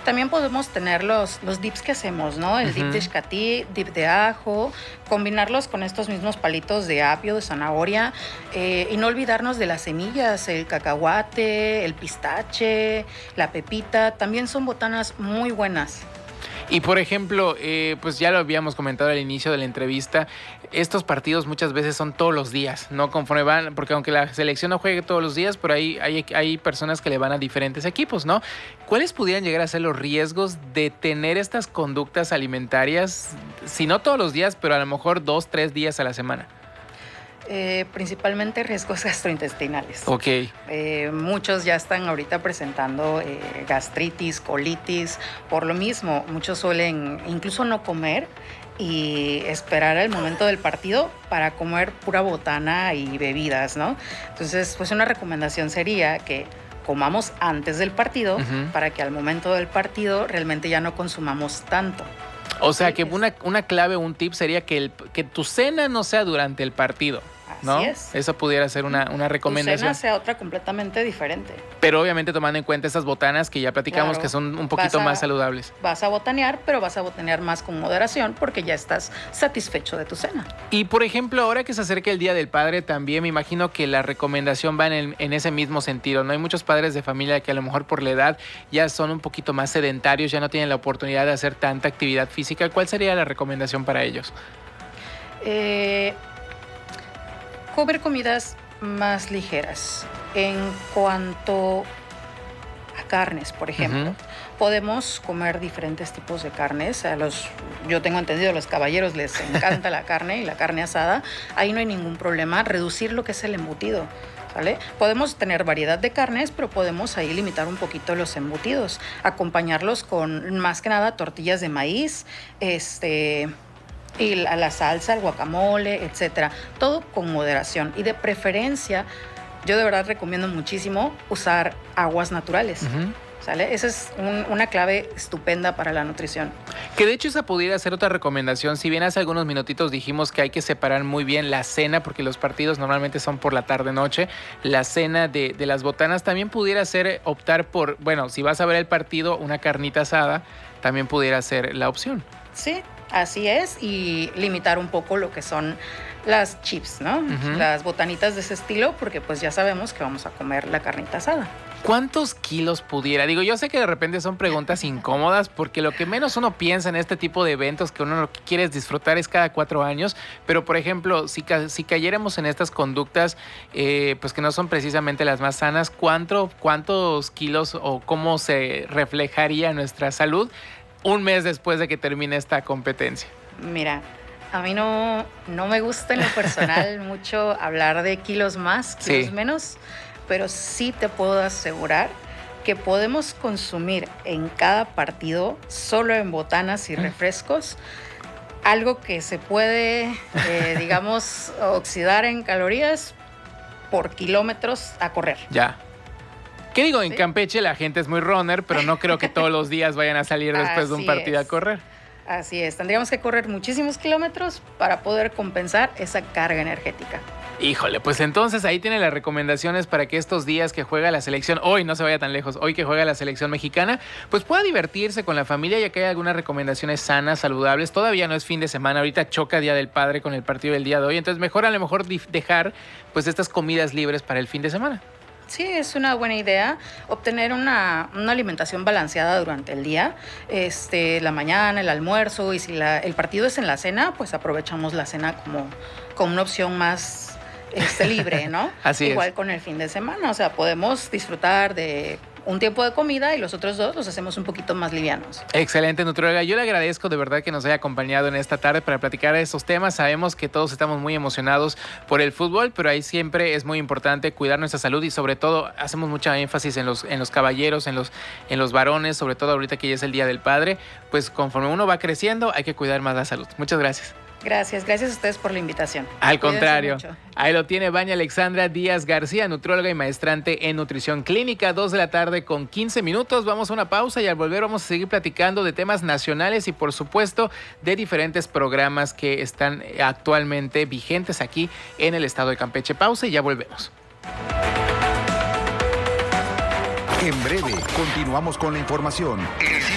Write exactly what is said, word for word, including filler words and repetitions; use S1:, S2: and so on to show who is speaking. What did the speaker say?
S1: También podemos tener los, los dips que hacemos, ¿no? El uh-huh. dip de xcatí, dip de ajo, combinarlos con estos mismos palitos de apio, de zanahoria, eh, y no olvidarnos de las semillas, el cacahuate, el pistache, la pepita, también son botanas muy buenas.
S2: Y por ejemplo, eh, pues ya lo habíamos comentado al inicio de la entrevista, estos partidos muchas veces son todos los días, ¿no? Conforme van, porque aunque la selección no juegue todos los días, pero hay, hay, hay personas que le van a diferentes equipos, ¿no? ¿Cuáles pudieran llegar a ser los riesgos de tener estas conductas alimentarias, si no todos los días, pero a lo mejor dos, tres días a la semana?
S1: Eh, principalmente riesgos gastrointestinales.
S2: Ok.
S1: Eh, muchos ya están ahorita presentando eh, gastritis, colitis. Por lo mismo, muchos suelen incluso no comer y esperar el momento del partido para comer pura botana y bebidas, ¿no? Entonces, pues una recomendación sería que comamos antes del partido uh-huh. para que al momento del partido realmente ya no consumamos tanto.
S2: O sea, que una, una clave, un tip sería que, el, que tu cena no sea durante el partido, ¿no?
S1: Así es.
S2: Eso pudiera ser una, una recomendación.
S1: Tu cena sea otra completamente diferente.
S2: Pero obviamente tomando en cuenta esas botanas que ya platicamos, claro, que son un poquito a, más saludables.
S1: Vas a botanear, pero vas a botanear más con moderación porque ya estás satisfecho de tu cena.
S2: Y por ejemplo, ahora que se acerca el Día del Padre, también me imagino que la recomendación va en, en ese mismo sentido, ¿no? Hay muchos padres de familia que a lo mejor por la edad ya son un poquito más sedentarios, ya no tienen la oportunidad de hacer tanta actividad física. ¿Cuál sería la recomendación para ellos?
S1: Eh... comer comidas más ligeras. En cuanto a carnes, por ejemplo, uh-huh. podemos comer diferentes tipos de carnes. A los, yo tengo entendido, a los caballeros les encanta la carne y la carne asada. Ahí no hay ningún problema. Reducir lo que es el embutido, ¿vale? Podemos tener variedad de carnes, pero podemos ahí limitar un poquito los embutidos. Acompañarlos con, más que nada, tortillas de maíz, este... y la, la salsa, el guacamole, etcétera. Todo con moderación. Y de preferencia, yo de verdad recomiendo muchísimo usar aguas naturales. Uh-huh. ¿Sale? Esa es un, una clave estupenda para la nutrición.
S2: Que de hecho esa pudiera ser otra recomendación. Si bien hace algunos minutitos dijimos que hay que separar muy bien la cena, porque los partidos normalmente son por la tarde-noche, la cena de, de las botanas también pudiera ser optar por, bueno, si vas a ver el partido, una carnita asada, también pudiera ser la opción.
S1: Sí, así es, y limitar un poco lo que son las chips, ¿no? Uh-huh. Las botanitas de ese estilo, porque pues ya sabemos que vamos a comer la carnita asada.
S2: ¿Cuántos kilos pudiera? Digo, yo sé que de repente son preguntas incómodas, porque lo que menos uno piensa en este tipo de eventos, que uno lo que quiere es disfrutar, es cada cuatro años, pero por ejemplo, si, ca- si cayéramos en estas conductas, eh, pues que no son precisamente las más sanas, ¿cuánto, cuántos kilos o cómo se reflejaría nuestra salud un mes después de que termine esta competencia?
S1: Mira, a mí no, no me gusta en lo personal mucho hablar de kilos más, kilos sí. menos, pero sí te puedo asegurar que podemos consumir en cada partido, solo en botanas y refrescos, algo que se puede, eh, digamos, oxidar en calorías por kilómetros a correr.
S2: Ya. ¿Qué digo? En ¿Sí? Campeche la gente es muy runner, pero no creo que todos los días vayan a salir después Así de un partido es. a correr.
S1: Así es, tendríamos que correr muchísimos kilómetros para poder compensar esa carga energética.
S2: Híjole, pues entonces ahí tiene las recomendaciones para que estos días que juega la selección, hoy no se vaya tan lejos, hoy que juega la selección mexicana, pues pueda divertirse con la familia, ya que hay algunas recomendaciones sanas, saludables. Todavía no es fin de semana, ahorita choca Día del Padre con el partido del día de hoy, entonces mejor a lo mejor dejar pues estas comidas libres para el fin de semana.
S1: Sí, es una buena idea obtener una, una alimentación balanceada durante el día, este, la mañana, el almuerzo, y si la, el partido es en la cena, pues aprovechamos la cena como, como una opción más este, libre, ¿no?
S2: Así
S1: Igual
S2: es.
S1: con el fin de semana, o sea, podemos disfrutar de un tiempo de comida y los otros dos los hacemos un poquito más livianos.
S2: Excelente, nutrióloga. Yo le agradezco de verdad que nos haya acompañado en esta tarde para platicar de estos temas. Sabemos que todos estamos muy emocionados por el fútbol, pero ahí siempre es muy importante cuidar nuestra salud y sobre todo hacemos mucha énfasis en los, en los caballeros, en los, en los varones, sobre todo ahorita que ya es el Día del Padre. Pues conforme uno va creciendo hay que cuidar más la salud. Muchas gracias.
S1: Gracias, gracias a ustedes por la invitación.
S2: Al contrario, ahí lo tiene Vania Alexandra Díaz García, nutrióloga y maestrante en nutrición clínica. Dos de la tarde con quince minutos. Vamos a una pausa y al volver vamos a seguir platicando de temas nacionales y por supuesto de diferentes programas que están actualmente vigentes aquí en el estado de Campeche. Pausa y ya volvemos.
S3: En breve, continuamos con la información.